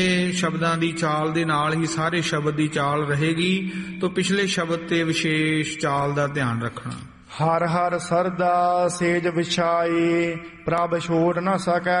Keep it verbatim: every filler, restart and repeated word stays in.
ਇਹ ਸ਼ਬਦਾਂ ਦੀ ਚਾਲ ਦੇ ਨਾਲ ਹੀ ਸਾਰੇ ਸ਼ਬਦ ਦੀ ਚਾਲ ਰਹੇਗੀ, ਤਾਂ ਪਿਛਲੇ ਸ਼ਬਦ ਤੇ ਵਿਸ਼ੇਸ਼ ਚਾਲ ਦਾ ਧਿਆਨ ਰੱਖਣਾ। ਹਰ ਹਰ ਸਰਦਾ ਸੇਜ ਵਿਛਾਈ, ਪ੍ਰਭ ਛੋੜ ਨਾ ਸਕੈ